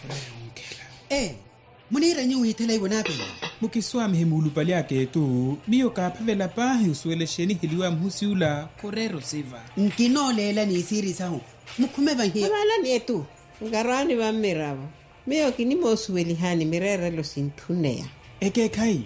Munira nyu hitele wona pe. Mukiswami hemulupali yake tu biyo ka phavela pahi usuelesheni hiliwa mhusiula korero siva. Nkinolela ni siri sahu. Mukhume ba hi. Abala ni etu. Ngarani ba mirabo. Miyo kini mosueli hani mirere lo sintuneya. Eke kai.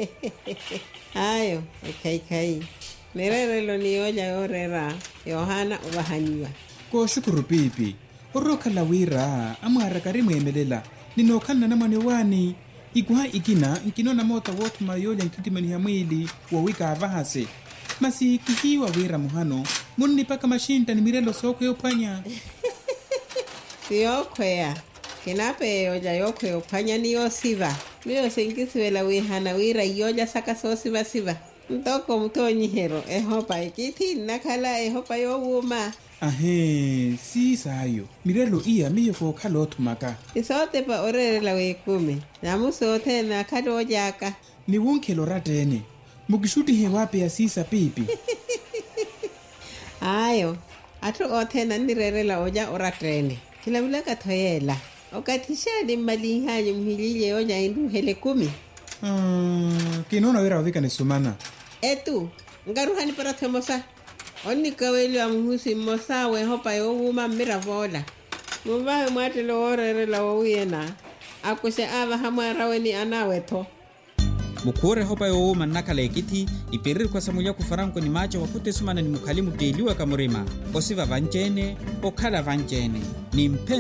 Ayo, kai. Mirere lo ni oja orera. Yohana ubahaniwa. Ko shukuru pipi. Oroka la wira amara karimu emelela. Ninokana na mwane wani. Ikuha ikina nkinona mota wotu mayoja nkitimani ya mwili wawika avahase. Masi kihiwa wira muhano. Muni paka mashinta ni mirelo soko yopanya. Siyokwea. Kinape oja yoko yopanya ni yosiva. Miyo sinkisiwela wihana wira yoja saka so siva. Mtoko mtonyi hero. Ehopa ikiti nakala ehopa yowuma. Ahe, si sayo. Mirelo iya miyo ko kalotu maka. Isote pa orere la wekume. Namusote na kado ojaka. Ni wonkelo ratene. Mukishuti hewape ya sisa pipi. Ayo. Atu ote na nirere la oja oratene. Kila wila katoyela. Okatisha di malinga mhilile oja indu hele 10. Kinona wira wavika ni sumana. Etu. Ngaruhani para temosa. Oni kaweli wa mhusi mosa we hopa yowuma miravola. Mubahe mwate lo orere la wawiyena. Akuse ava hamara weni anaweto. Mukure hopa yowuma nakala ekiti. Iperiri kwa samulia kufaranko ni macho wakute sumana ni mukalimu deliwa kamurima. Osiva vanjene, okala vanjene. Ni mpen